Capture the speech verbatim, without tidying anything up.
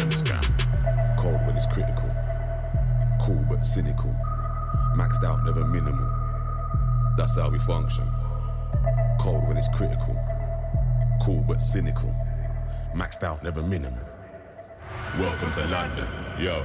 and scam. Cold when it's critical. Cool but cynical. Maxed out, never minimal. That's how we function. Cold when it's critical. Cool but cynical. Maxed out, never minimal. Welcome to London, yo.